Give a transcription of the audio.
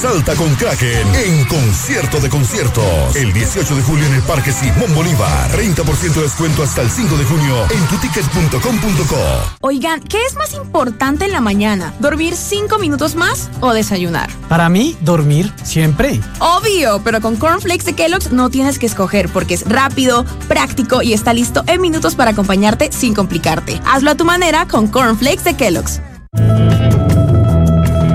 Salta con Kraken en concierto de conciertos. El 18 de julio en el Parque Simón Bolívar. 30% de descuento hasta el 5 de junio en tuticket.com.co. Oigan, ¿qué es más importante en la mañana? ¿Dormir 5 minutos más o desayunar? Para mí, dormir siempre. Obvio, pero con Cornflakes de Kellogg's no tienes que escoger porque es rápido, práctico y está listo en minutos para acompañarte sin complicarte. Hazlo a tu manera con Cornflakes de Kellogg's.